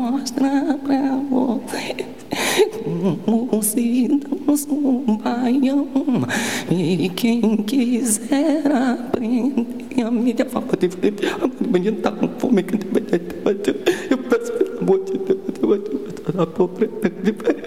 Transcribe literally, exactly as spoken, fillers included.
mostrar pra você como se dança um baião. E quem quiser aprender a mídia fala de frente, a menina tá com fome, eu peço pelo amor de Deus, a pobreza.